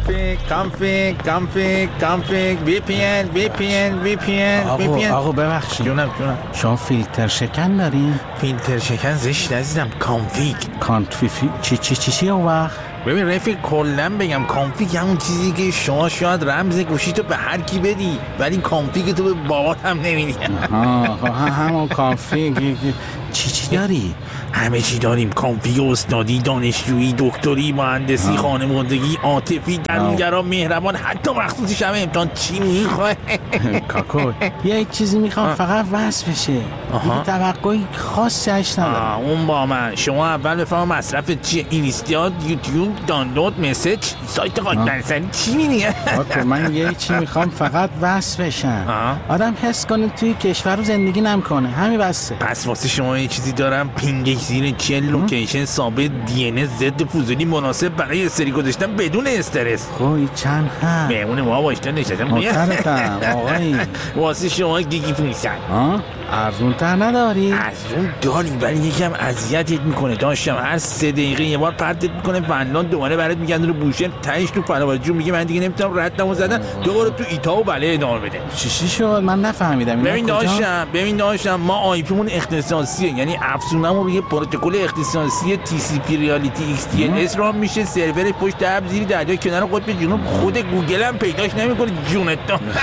کانفیگ VPN. آقا ببخشید جونم شما فیلتر شکن دارین؟ فیلتر شکن زشت عزیزم. کانفیگ چی اون وقت؟ ببین رفیق کلن بگم کانفیگ همون چیزی که شما شاید رمز گوشی تو به هر کی بدی ولی کانفیگ تو به بابات هم نمیدی. همون کانفیگ چی داری؟ همه چی داریم. کانفیگ استادی، دانشجویی، دکتری، مهندسی، خانوادگی، عاطفی، درونگرا، مهربان، حتی مخصوصی شب امتحان. چی میخوای؟ کاکو یه چیزی میخوام فقط وصل بشه. توقعی خاصی هست ندارم. اون با من. شما اول بفهم مصرفت چیه؟ اینستاد، یوتیوب، دانلود، مسیج، سایت خاکبرسری چی میگه؟ کاکو من یه چی میخوام فقط وصل بشم. آدم حس کنه توی کشور رو زندگی نمیکنه. همین بسه. پس واسه شما یه چیزی دارم. پینگ زیر 40 لوکیشن ثابت، دی ان اس ضد فضولی مناسب برای استری گذاشتن بدون استرس. خوی چند هم مهمون ما باشتن نشستم. محترمتم آقایی. واسه شما گیگی 500. ارزون تر نداری؟ ارزون داریم ولی یکم اذیتت میکنه. داشتم هر 3 دقیقه یه بار پرتت میکنه فنلاند، دوباره برات میگن رو بوشهر، تهش تو فناوریجو میگه من دیگه نمیتونم ردمو زدن، دوباره تو ایتا و بله ادامه بده. چی شد؟ من نفهمیدم. ببین داشتم ما آی پی مون اختصاصیه، یعنی افزونمون روی پروتکل اختصاصی تی سی پی ریالیتی ایکس تی ال اس رام میشه. سرور پشت اب زیر دریای کنار قطب جنوب. خود گوگل هم پیداش نمیکنه. جونت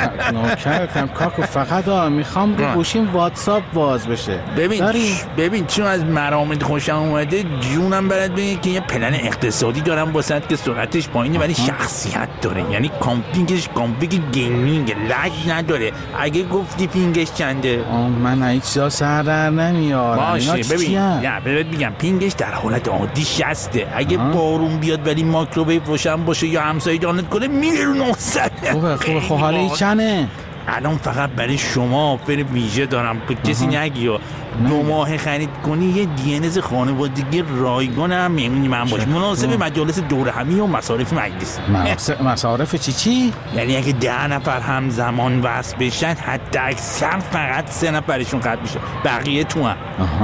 نوکرتم کاکو. فقط میخوام رو گوشیم واتساپ باز بشه. ببین چون از مرامت خوشم اومده جونم برات بگه که یه پلن اقتصادی دارم واسط که سرعتش پایینه ولی شخصیت داره. یعنی کانفیگ گیمینگ، لگ نداره. اگه گفتی پینگش چنده؟ من هیچ جا سر در نمیارم. باشه ببین میگم پینگش در حالت عادی 60. اگه بارون بیاد ولی مایکروویو روشن باشه یا همسایه دانلود کنه میره رو 900. خوبه خب حالا چنه؟ الان فقط برای شما آفر ویژه دارم که کسی نگی و 2 ماه خرید کنی یه دی ان اس خانوادگی رایگان هم میمونی من باش. مناسب مجالس دور همی و مصارف مجلس. مصارف چی؟ یعنی اگه 10 نفر همزمان وصل بشن حتی اکثر فقط 3 نفرشون قطع میشه، بقیه تو هم.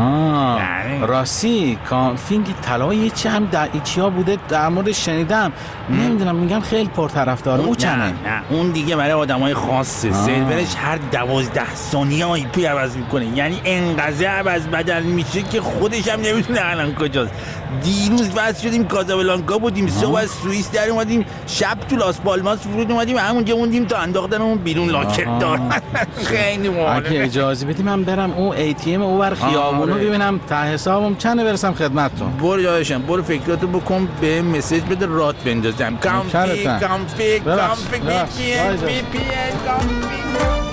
راستی کانفیگ طلای چی هم در ایکیا بوده، در مورد شنیدم. نمیدونم میگن خیلی پرطرفدار. او چنه؟ نه اون دیگه برای آدمای خاصه. سرورش هر 12 ثانیه آی پی عوض میکنه. یعنی انقدر عوض بدل میشه که خودش هم نمیتونه الان کجاست. دیروز واسه شدیم کازابلانکا بودیم، صبح از سوئیس در اومدیم، شب تو لاس پالماس فرود اومدیم، همونجا موندیم تا انداختنمون بیرون لاکر دار. خیلی مهمه. اگه اجازه بدی من برم اون ای تی ام اونور خیابونو ببینم تا حسابم چنده برسم خدمتتون. برو یادشم برو فکراتو بکن به مسیج بده رات بندازم. کانفیگ VPN